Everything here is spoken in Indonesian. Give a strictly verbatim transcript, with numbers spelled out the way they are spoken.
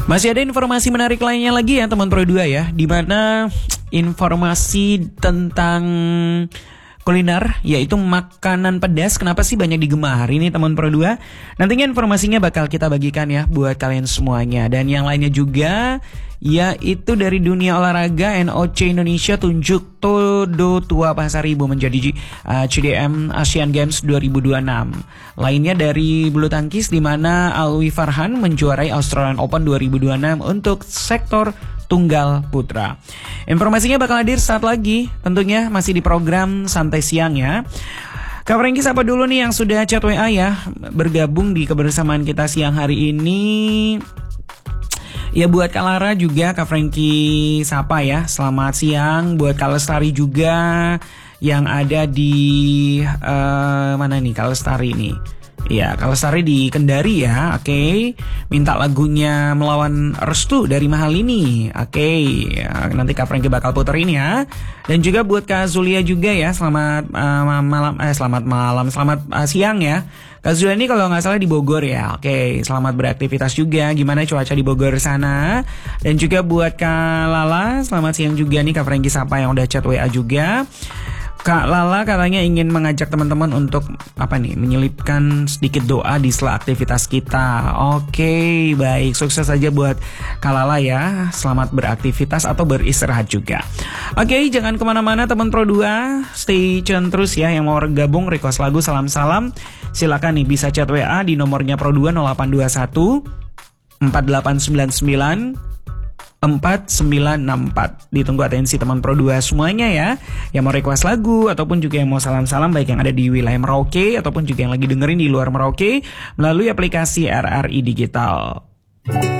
Masih ada informasi menarik lainnya lagi ya teman Pro dua ya, di mana informasi tentang kuliner, yaitu makanan pedas. Kenapa sih banyak digemari nih teman Pro dua? Nantinya informasinya bakal kita bagikan ya buat kalian semuanya. Dan yang lainnya juga, yaitu dari dunia olahraga, N O C Indonesia tunjuk Todo Tua Pasaribu menjadi uh, C D M Asian Games dua ribu dua puluh enam. Lainnya dari bulu tangkis, di mana Alwi Farhan menjuarai Australian Open dua ribu dua puluh enam untuk sektor tunggal putra. Informasinya bakal hadir saat lagi, tentunya masih di program Santai Siang ya. Kak Franky sapa dulu nih yang sudah chat W A ya, bergabung di kebersamaan kita siang hari ini. Ya buat Kak Lara juga Kak Franky sapa ya, selamat siang. Buat Kak Lestari juga yang ada di uh, mana nih Kak Lestari nih. Ya, Kak Lestari di Kendari ya, oke. Okay. Minta lagunya Melawan Restu dari Mahalini, oke. Okay. Ya, nanti Kak Franky bakal puterin ya. Dan juga buat Kak Zulia juga ya, selamat uh, malam, eh selamat malam, selamat uh, siang ya. Kak Zulia ini kalau nggak salah di Bogor ya, oke. Okay. Selamat beraktivitas juga. Gimana cuaca di Bogor sana? Dan juga buat Kak Lala, selamat siang juga nih Kak Franky sapa yang udah chat W A juga. Kak Lala katanya ingin mengajak teman-teman untuk apa nih, menyelipkan sedikit doa di sela aktivitas kita. Oke, baik, sukses saja buat Kak Lala ya. Selamat beraktivitas atau beristirahat juga. Oke, jangan kemana-mana teman Pro dua, stay tune terus ya. Yang mau gabung request lagu salam-salam, silakan nih bisa chat W A di nomornya Pro dua nol delapan dua satu empat delapan sembilan sembilan empat sembilan enam empat. Ditunggu atensi teman Pro dua semuanya ya, yang mau request lagu ataupun juga yang mau salam-salam, baik yang ada di wilayah Merauke ataupun juga yang lagi dengerin di luar Merauke melalui aplikasi R R I Digital.